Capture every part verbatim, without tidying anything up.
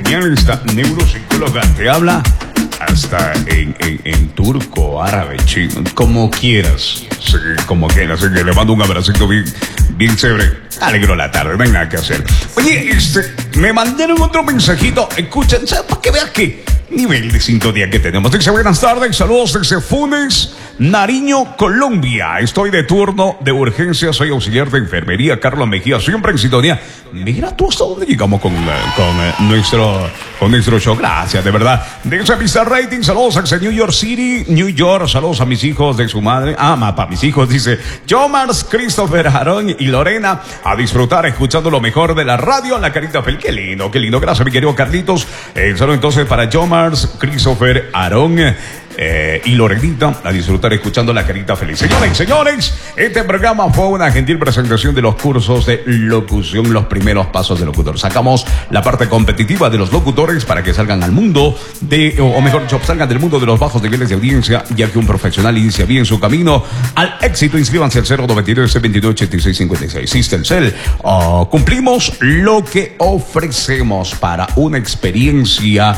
genial esta neuropsicóloga. Te habla hasta en, en, en turco, árabe, chino, como quieras. Sí, como quieras. Así que le mando un abracito bien, bien chévere. Alegro la tarde, no hay nada que hacer. Oye, este, me mandaron otro mensajito. Escuchen, ¿sabes? Para que veas que nivel de sintonía que tenemos. Dice, buenas tardes, saludos desde Funes, Nariño, Colombia. Estoy de turno de urgencia, soy auxiliar de enfermería, Carlos Mejía, siempre en sintonía. Mira tú hasta dónde llegamos con, con eh, nuestro con nuestro show. Gracias, de verdad. Dice Mister Rating, saludos a New York City, New York, saludos a mis hijos de su madre. Ah, para mis hijos, dice Jomars, Christopher, Aarón y Lorena, a disfrutar escuchando lo mejor de la radio, la carita feliz. Qué lindo, qué lindo. Gracias, mi querido Carlitos. Eh, saludos entonces para Jomars, Christopher, Aarón Eh, y Lorenita, a disfrutar escuchando la carita feliz. Señores, señores, este programa fue una gentil presentación de los cursos de locución, los primeros pasos de locutor. Sacamos la parte competitiva de los locutores para que salgan al mundo de, o, o mejor dicho, salgan del mundo de los bajos niveles de audiencia, ya que un profesional inicia bien su camino al éxito. Inscríbanse al cero noventa y nueve, veintidós ochenta y seis cincuenta y seis. Systemcel. Oh, cumplimos lo que ofrecemos para una experiencia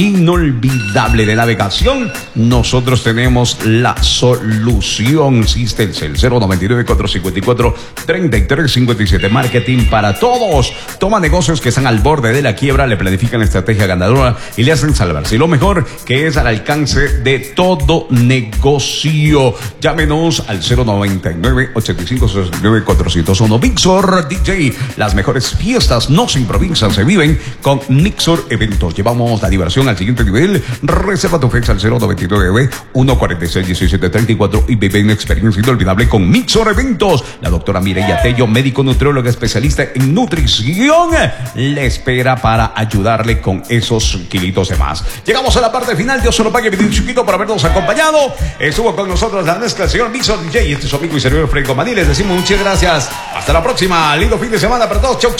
inolvidable de navegación. Nosotros tenemos la solución. Systemcel, cero noventa y nueve, cuatrocientos cincuenta y cuatro, treinta y tres cincuenta y siete. Marketing para todos. Toma negocios que están al borde de la quiebra, le planifican la estrategia ganadora y le hacen salvarse. Y lo mejor, que es al alcance de todo negocio. Llámenos al cero noventa y nueve, ochenta y cinco, sesenta y nueve, cuatrocientos uno. Mixor D J. Las mejores fiestas no se improvisan, se viven con Mixor Eventos. Llevamos la diversión al siguiente nivel. Reserva tu fecha al cero noventa y nueve, uno cuarenta y seis, diecisiete treinta y cuatro y vive una experiencia inolvidable con Mixor Eventos. La doctora Mireya Tello, médico nutrióloga especialista en nutrición, le espera para ayudarle con esos kilitos de más. Llegamos a la parte final. Dios se lo pague, mi chiquito, por habernos acompañado. Estuvo con nosotros la mezcla, el señor Mixor D J. Este es su amigo y servidor Freddy Comaní. Les decimos muchas gracias. Hasta la próxima. Lindo fin de semana para todos. Chau, chau.